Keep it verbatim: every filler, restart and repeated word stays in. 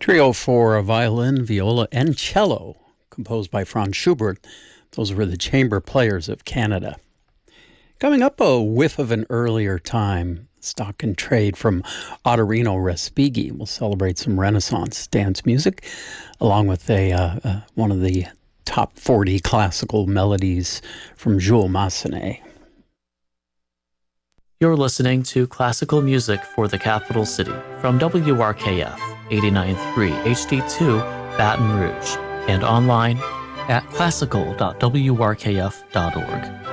Trio for violin, viola, and cello, composed by Franz Schubert. Those were the chamber players of Canada. Coming up, a whiff of an earlier time. Stock and Trade from Ottorino Respighi. We'll celebrate some Renaissance dance music, along with a uh, uh, one of the top forty classical melodies from Jules Massenet. You're listening to Classical Music for the Capital City from W R K F eighty-nine point three H D two Baton Rouge and online at classical dot w r k f dot org.